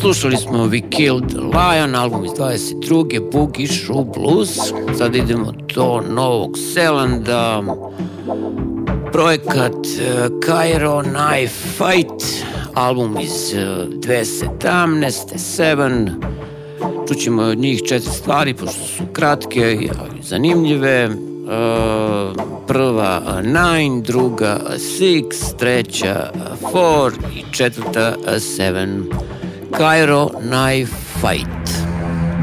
Slušali smo We Killed Lion, album iz 22. Boogie Shoe Blues. Sad idemo do Novog Zelanda. Projekat Cairo Knife Fight, album iz 2017. Seven. Čućemo od njih 4 stvari, pošto su kratke i zanimljive. Prva 9, druga 6, treća 4 i četvrta 7. Cairo Knife Fight.